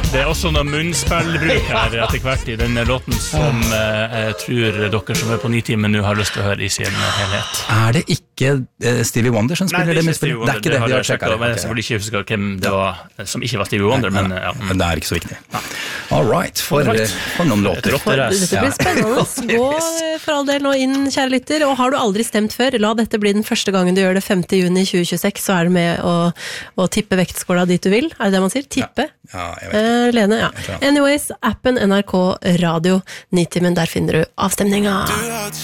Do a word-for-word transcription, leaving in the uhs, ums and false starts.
Det er også noe munnspillbruk her etter hvert i denne låten som eh, jeg tror dere som er på Nitimen nå har lyst til å høre i sin helhet. Er det ikke uh, Stevie Wonder som spiller Nei, det? Nei, er ikke Stevie Wonder, det er ikke det, det vi har har jeg sjekket sjekket, men jeg okay. selvfølgelig ikke husker hvem det var som ikke var Stevie Wonder, nei, men, nei, ja. mm. men det er ikke så viktig. All right, for, right. for noen låter. For, dette blir spennende. Gå for all del nå inn, kjære lytter, og har du aldri stemt før, la dette bli den første gangen du gjør det femte juni tjue tjueseks, så er du med å, å tippe vektskåla dit du vil. Er det det man sier? Tippe? Ja, ja jeg vet ikke. Uh, Lene, ja. Anyways, appen N R K Radio Nitimen, der finner du avstemninga.